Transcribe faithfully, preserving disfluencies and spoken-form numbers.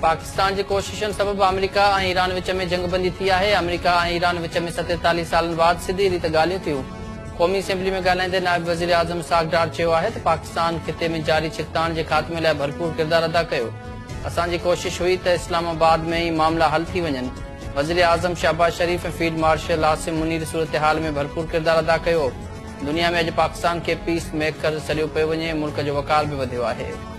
पाकिस्तान की कोशिशुनि सबब अमेरिका और ईरान विच में जंगबंदी थी है। अमेरिका और ईरान विच में सतेतालीह साल बाद सीधी रीत ॻाल्हियूं थियूं। क़ौमी असेंबली में ॻाल्हाईंदे नायब वज़ीर आज़म साग डार चयो आहे त पाकिस्तान खिते में जारी छिकताण के खात्मे लाइ भरपूर किरदार अदा कयो। असांजी कोशिश हुई त इस्लामाबाद में ही मामला हल थी वञनि। वज़ीर आज़म शहबाज शरीफ ऐं फील्ड मार्शल आसिम मुनीर सूरत हाल में भरपूर किरदार अदा कयो। दुनिया में अॼु पाकिस्तान के पीस मेकर सॾियो पियो वञे, मुल्क जो वक़ार भी वधियो आहे।